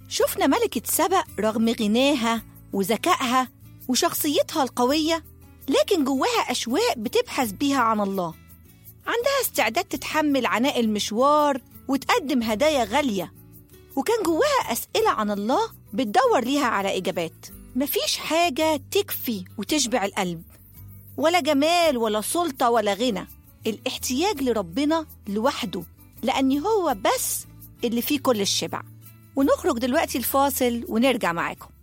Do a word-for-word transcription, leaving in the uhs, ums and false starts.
شفنا ملكة سبأ رغم غناها وذكائها وشخصيتها القوية، لكن جواها أشواق بتبحث بيها عن الله. عندها استعداد تتحمل عناء المشوار وتقدم هدايا غالية، وكان جواها أسئلة عن الله بتدور ليها على إجابات. مفيش حاجة تكفي وتشبع القلب، ولا جمال ولا سلطة ولا غنى. الاحتياج لربنا لوحده، لأن هو بس اللي فيه كل الشبع. ونخرج دلوقتي الفاصل ونرجع معاكم.